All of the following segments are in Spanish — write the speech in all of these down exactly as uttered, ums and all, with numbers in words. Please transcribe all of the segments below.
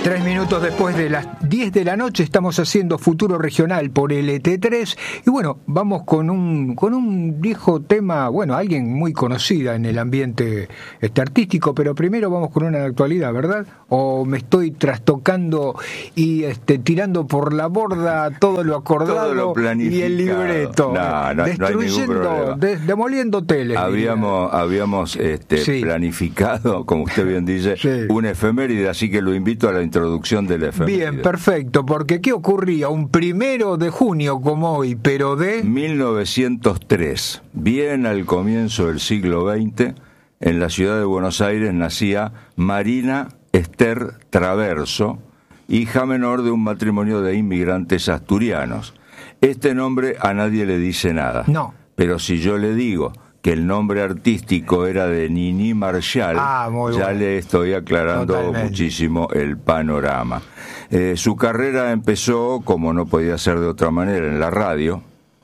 Tres minutos después de las diez de la noche estamos haciendo Futuro Regional por L T tres y bueno, vamos con un con un viejo tema, bueno, alguien muy conocida en el ambiente este, artístico, pero primero vamos con una de actualidad, ¿verdad? ¿O me estoy trastocando y este, tirando por la borda todo lo acordado todo lo y el libreto? No, no, destruyendo, no hay de, demoliendo teles. Habíamos, habíamos este, sí. planificado, como usted bien dice, sí. una efeméride, así que lo invito a la introducción de la efeméride. Bien, perfecto, porque ¿qué ocurría? Un primero de junio como hoy, pero de... mil novecientos tres, bien al comienzo del siglo veinte, en la ciudad de Buenos Aires nacía Marina Esther Traverso, hija menor de un matrimonio de inmigrantes asturianos. Este nombre a nadie le dice nada. No. Pero si yo le digo que el nombre artístico era de Nini Marshall, ah, ya bueno. le estoy aclarando Totalmente. muchísimo el panorama. Eh, su carrera empezó, como no podía ser de otra manera, en la radio,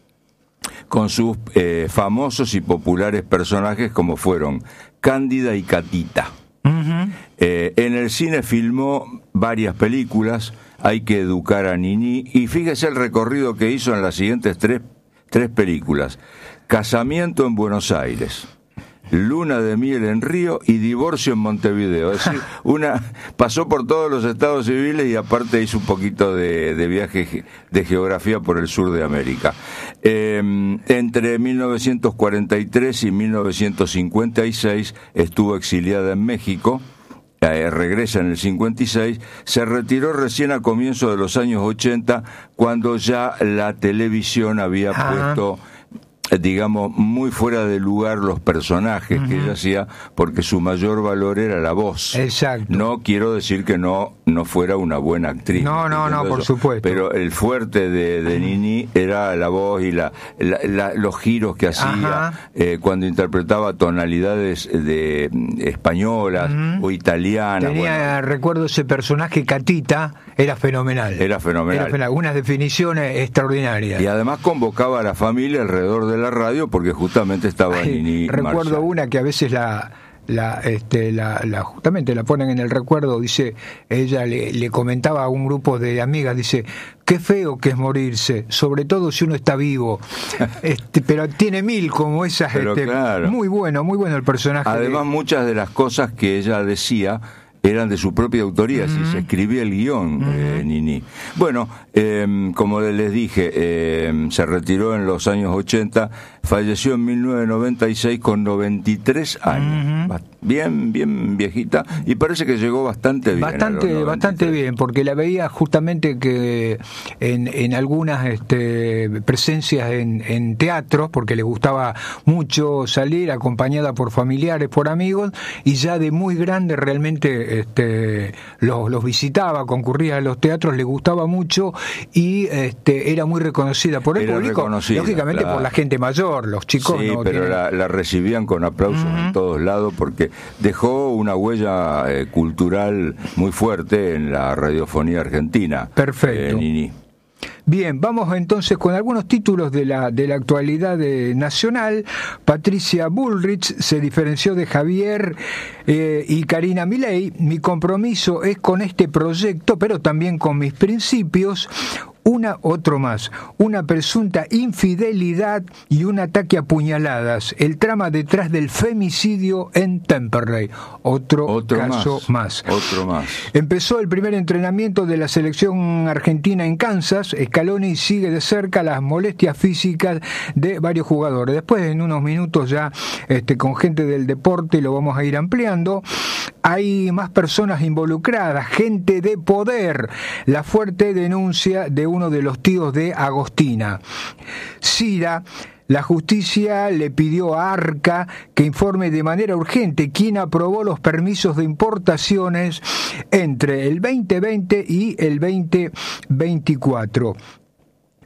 con sus eh, famosos y populares personajes como fueron Cándida y Catita. Uh-huh. Eh, en el cine filmó varias películas, Hay que educar a Nini, y fíjese el recorrido que hizo en las siguientes tres, tres películas. Casamiento en Buenos Aires, Luna de miel en Río y Divorcio en Montevideo. Es decir, una pasó por todos los estados civiles y aparte hizo un poquito de, de viaje de geografía por el sur de América. Eh, entre mil novecientos cuarenta y tres y mil novecientos cincuenta y seis estuvo exiliada en México. Eh, regresa en el cincuenta y seis, se retiró recién a comienzos de los años ochenta, cuando ya la televisión había Ajá. puesto, digamos, muy fuera de lugar los personajes uh-huh. que ella hacía, porque su mayor valor era la voz. Exacto. No quiero decir que no no fuera una buena actriz. No, no, no, por supuesto. Pero el fuerte de, de Nini era la voz y la, la, la los giros que hacía eh, cuando interpretaba tonalidades de españolas uh-huh. o italianas. Tenía, bueno, recuerdo ese personaje Catita, era fenomenal. Era fenomenal. Era fenomenal. Unas definiciones extraordinarias. Y además convocaba a la familia alrededor de la radio porque justamente estaba Ay, Nini recuerdo Marshall. Una que a veces la la este la, la justamente la ponen en el recuerdo, dice, ella le, le comentaba a un grupo de amigas, dice, qué feo que es morirse, sobre todo si uno está vivo. este, pero tiene mil como esas. Pero este, claro. Muy bueno, muy bueno el personaje. Además, de... muchas de las cosas que ella decía eran de su propia autoría, uh-huh. si se escribía el guión, uh-huh. eh, Nini. Bueno, eh, como les dije, eh, se retiró en los años ochenta, falleció en mil novecientos noventa y seis con noventa y tres años. Uh-huh. Bien, bien viejita, y parece que llegó bastante bien. Bastante, bastante bien, porque la veía justamente que en, en algunas este, presencias en, en teatros, porque le gustaba mucho salir, acompañada por familiares, por amigos, y ya de muy grande realmente este, los, los visitaba, concurría a los teatros, le gustaba mucho y este, era muy reconocida por el era público, lógicamente la... por la gente mayor, los chicos. Sí, no pero tienen... la, la recibían con aplausos uh-huh. en todos lados porque dejó una huella eh, cultural muy fuerte en la radiofonía argentina. Perfecto. Eh, Nini. Bien, vamos entonces con algunos títulos de la de la actualidad de, nacional. Patricia Bullrich se diferenció de Javier eh, y Karina Milei. Mi compromiso es con este proyecto, pero también con mis principios. Una, otro más, una presunta infidelidad y un ataque a puñaladas. El trama detrás del femicidio en Temperley. Otro, otro caso más, más. Otro más. Empezó el primer entrenamiento de la selección argentina en Kansas. Scaloni sigue de cerca las molestias físicas de varios jugadores. Después, en unos minutos ya, este, con gente del deporte, lo vamos a ir ampliando. Hay más personas involucradas, gente de poder. La fuerte denuncia de uno de los tíos de Agostina. Sida, la justicia le pidió a Arca que informe de manera urgente quién aprobó los permisos de importaciones entre el veinte veinte y el veinte veinticuatro.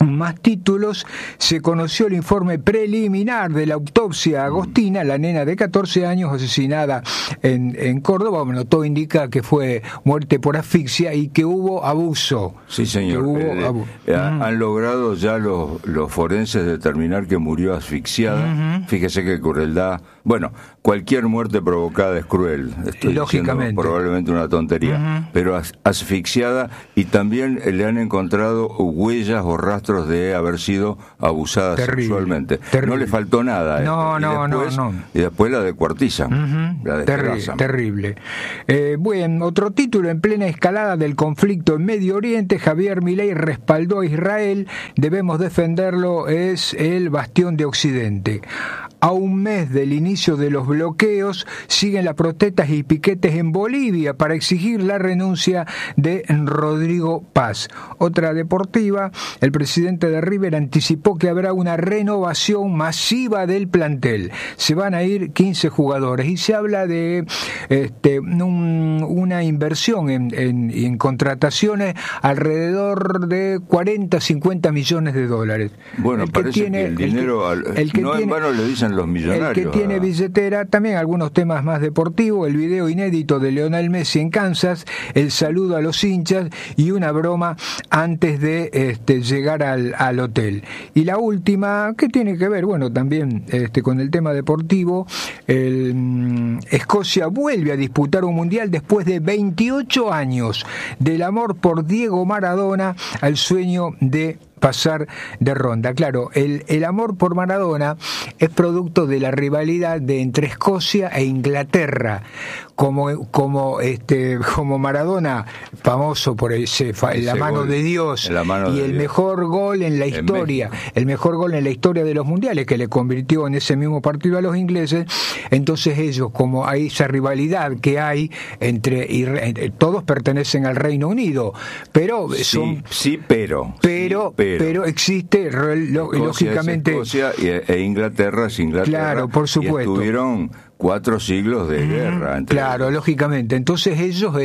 más títulos, se conoció el informe preliminar de la autopsia a Agostina, la nena de catorce años asesinada en, en Córdoba. Bueno, todo indica que fue muerte por asfixia y que hubo abuso. Sí, señor. Hubo eh, abu- eh, mm. Han logrado ya los, los forenses determinar que murió asfixiada. Uh-huh. Fíjese qué crueldad. Bueno, cualquier muerte provocada es cruel. Estoy Lógicamente. diciendo probablemente una tontería. Uh-huh. Pero as, asfixiada, y también le han encontrado huellas o rastros de haber sido abusada terrible, sexualmente. Terrible. No le faltó nada. No, esto. no, y después, no, no. Y después la descuartizan. Uh-huh. La terrible. terrible. Eh, bueno, otro título: en plena escalada del conflicto en Medio Oriente, Javier Milei respaldó a Israel. Debemos defenderlo, es el bastión de Occidente. A un mes del inicio de los bloqueos, siguen las protestas y piquetes en Bolivia para exigir la renuncia de Rodrigo Paz. Otra deportiva: el presidente de River anticipó que habrá una renovación masiva del plantel. Se van a ir quince jugadores y se habla de este, un, una inversión en, en, en contrataciones alrededor de cuarenta, cincuenta millones de dólares. Bueno, el parece que tiene, que el dinero, el que, el que no tiene, en vano le dicen los millonarios. El que tiene billetera. También algunos temas más deportivos: el video inédito de Lionel Messi en Kansas, el saludo a los hinchas y una broma antes de este, llegar al, al hotel. Y la última, que tiene que ver, bueno, también este, con el tema deportivo: el, um, Escocia vuelve a disputar un mundial después de veintiocho años. Del amor por Diego Maradona al sueño de pasar de ronda. Claro, el, el amor por Maradona es producto de la rivalidad de entre Escocia e Inglaterra. Como, como, este, como Maradona, famoso por ese, ese la mano gol, de Dios, mano y de el Dios. mejor gol en la historia, el mejor gol en la historia de los mundiales, que le convirtió en ese mismo partido a los ingleses. Entonces ellos, como hay esa rivalidad que hay entre, y, entre todos pertenecen al Reino Unido, pero sí, son sí, pero, pero, sí, pero, pero existe lo, Escocia lógicamente es Escocia y, e Inglaterra es Inglaterra. Claro, por supuesto. Y estuvieron cuatro siglos de guerra. Entre claro, ellos. Lógicamente. Entonces ellos,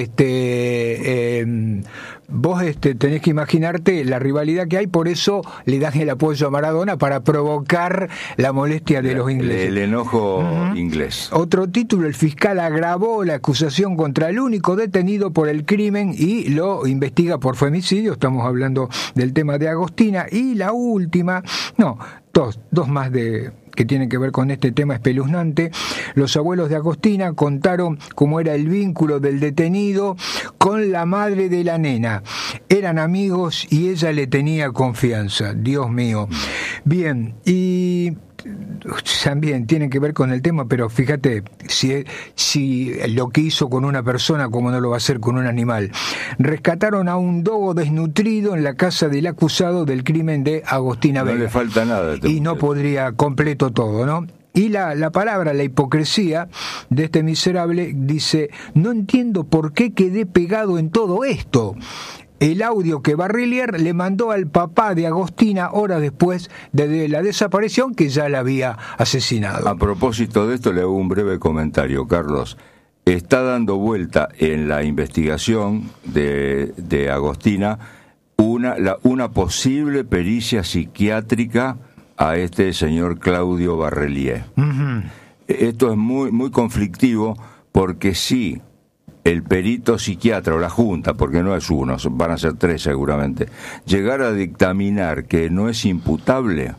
este, eh, vos este, tenés que imaginarte la rivalidad que hay, por eso le dan el apoyo a Maradona para provocar la molestia de la, los ingleses. El enojo uh-huh. inglés. Otro título: el fiscal agravó la acusación contra el único detenido por el crimen y lo investiga por femicidio. Estamos hablando del tema de Agostina. Y la última, no, dos, dos más de... que tienen que ver con este tema espeluznante. Los abuelos de Agostina contaron cómo era el vínculo del detenido con la madre de la nena. Eran amigos y ella le tenía confianza. Dios mío. Bien, y también tienen que ver con el tema, pero fíjate, si, si lo que hizo con una persona, como no lo va a hacer con un animal. Rescataron a un dogo desnutrido en la casa del acusado del crimen de Agostina Vega. No le falta nada. Y no podría completo todo, ¿no? Y la, la palabra, la hipocresía de este miserable, dice: no entiendo por qué quedé pegado en todo esto. El audio que Barrillier le mandó al papá de Agostina horas después de la desaparición, que ya la había asesinado. A propósito de esto, le hago un breve comentario, Carlos. Está dando vuelta en la investigación de, de Agostina una, la, una posible pericia psiquiátrica a este señor Claudio Barrillier. Uh-huh. Esto es muy, muy conflictivo, porque sí, el perito psiquiatra o la junta, porque no es uno, van a ser tres seguramente, llegar a dictaminar que no es imputable,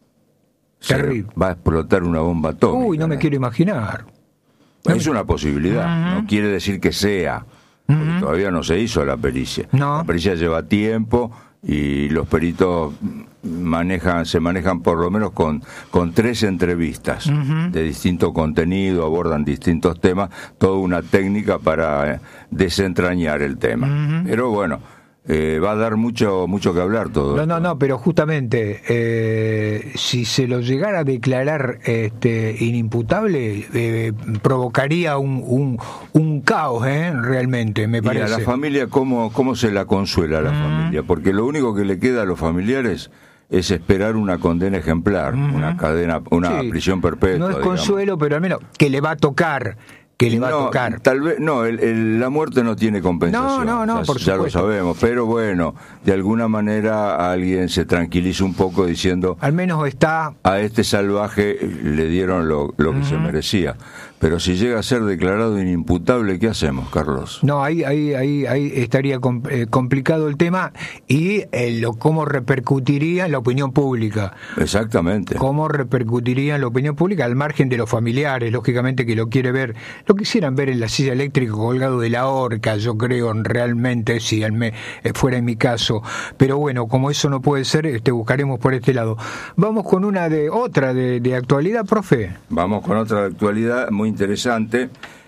va a explotar una bomba atómica. Uy, no me quiero imaginar. Es una posibilidad, uh-huh. no quiere decir que sea, porque uh-huh. todavía no se hizo la pericia. No. La pericia lleva tiempo y los peritos manejan se manejan por lo menos con, con tres entrevistas uh-huh. de distinto contenido, abordan distintos temas, toda una técnica para desentrañar el tema. Uh-huh. Pero bueno, eh, va a dar mucho mucho que hablar todo. No, no, no, pero justamente eh, si se lo llegara a declarar este, inimputable, eh, provocaría un, un, un caos, ¿eh? Realmente, me parece. Y a la familia, ¿cómo, cómo se la consuela a la uh-huh. familia? Porque lo único que le queda a los familiares es esperar una condena ejemplar, uh-huh. una cadena, una sí. prisión perpetua. No es digamos. consuelo, pero al menos que le va a tocar que le va no, a tocar. Tal vez, no, el, el, la muerte no tiene compensación. No, no, no, ya, por ya supuesto. lo sabemos, pero bueno, de alguna manera alguien se tranquiliza un poco diciendo... Al menos está... A este salvaje le dieron lo, lo que uh-huh. se merecía. Pero si llega a ser declarado inimputable, ¿qué hacemos, Carlos? No, ahí ahí ahí, ahí estaría com, eh, complicado el tema y eh, lo, cómo repercutiría en la opinión pública. Exactamente. Cómo repercutiría en la opinión pública, al margen de los familiares, lógicamente, que lo quiere ver, lo quisieran ver en la silla eléctrica colgado de la horca, yo creo, realmente, si el me, eh, fuera en mi caso. Pero bueno, como eso no puede ser, este, buscaremos por este lado. Vamos con una de otra de, de actualidad, profe. Vamos con otra de actualidad muy interesante,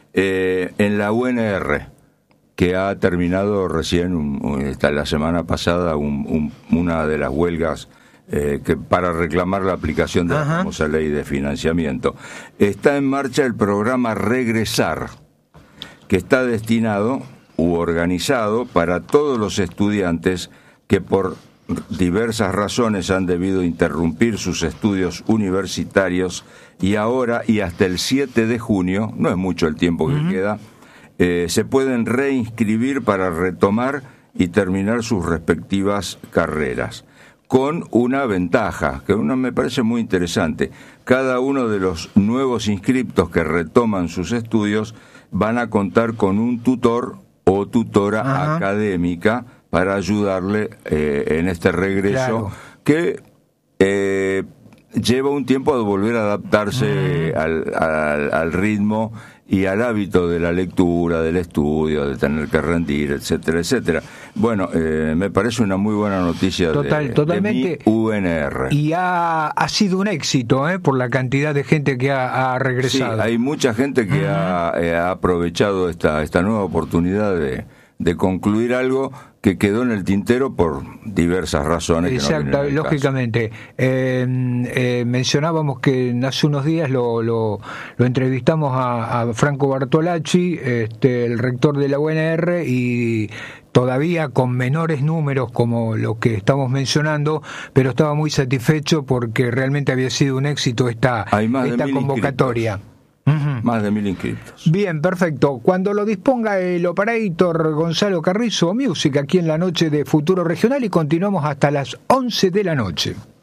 eh, en la U N R, que ha terminado recién, un, un, esta, la semana pasada, un, un, una de las huelgas eh, que para reclamar la aplicación de Ajá. la famosa ley de financiamiento. Está en marcha el programa Regresar, que está destinado u organizado para todos los estudiantes que por diversas razones han debido interrumpir sus estudios universitarios y ahora y hasta el siete de junio, no es mucho el tiempo que uh-huh. queda, eh, se pueden reinscribir para retomar y terminar sus respectivas carreras, con una ventaja, que uno me parece muy interesante. Cada uno de los nuevos inscriptos que retoman sus estudios van a contar con un tutor o tutora uh-huh. académica para ayudarle eh, en este regreso, claro. que eh, lleva un tiempo de volver a adaptarse mm. al, al, al ritmo y al hábito de la lectura, del estudio, de tener que rendir, etcétera, etcétera. Bueno, eh, me parece una muy buena noticia Total, de, totalmente. de mi U N R. Y ha, ha sido un éxito, ¿eh? Por la cantidad de gente que ha, ha regresado. Sí, hay mucha gente que uh-huh. ha, eh, ha aprovechado esta, esta nueva oportunidad de, de concluir algo que quedó en el tintero por diversas razones. Exacto, que no lógicamente. Eh, eh, mencionábamos que hace unos días lo, lo, lo entrevistamos a, a Franco Bartolacci, este, el rector de la U N R, y todavía con menores números como lo que estamos mencionando, pero estaba muy satisfecho porque realmente había sido un éxito esta, esta convocatoria. Inscritos. Uh-huh. Más de mil inscritos. Bien, perfecto. Cuando lo disponga el operator Gonzalo Carrizo, Music, aquí en la noche de Futuro Regional, y continuamos hasta las once de la noche.